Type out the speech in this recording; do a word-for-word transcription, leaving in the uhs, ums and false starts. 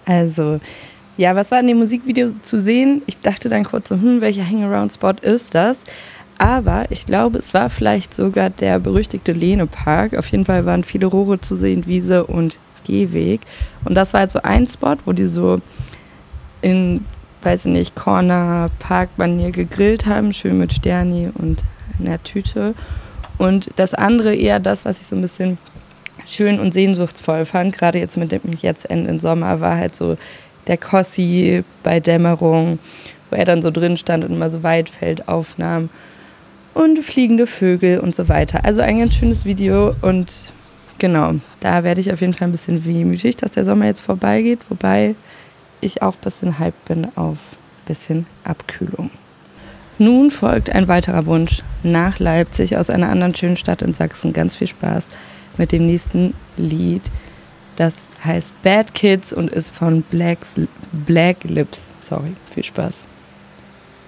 Also, ja, was war in dem Musikvideo zu sehen? Ich dachte dann kurz so, hm, welcher Hangaround-Spot ist das? Aber ich glaube, es war vielleicht sogar der berüchtigte Lehne-Park. Auf jeden Fall waren viele Rohre zu sehen, Wiese und Gehweg. Und das war halt so ein Spot, wo die so in, weiß ich nicht, Corner-Park-Manier gegrillt haben, schön mit Sterni und einer Tüte. Und das andere eher das, was ich so ein bisschen schön und sehnsuchtsvoll fand, gerade jetzt mit dem Jetzt-Ende Sommer, war halt so der Kossi bei Dämmerung, wo er dann so drin stand und immer so Weitfeldaufnahmen und fliegende Vögel und so weiter. Also ein ganz schönes Video und genau, da werde ich auf jeden Fall ein bisschen wehmütig, dass der Sommer jetzt vorbeigeht, wobei ich auch ein bisschen hyped bin auf ein bisschen Abkühlung. Nun folgt ein weiterer Wunsch nach Leipzig aus einer anderen schönen Stadt in Sachsen. Ganz viel Spaß mit dem nächsten Lied. Das heißt Bad Kids und ist von Black, Black Lips. Sorry, viel Spaß.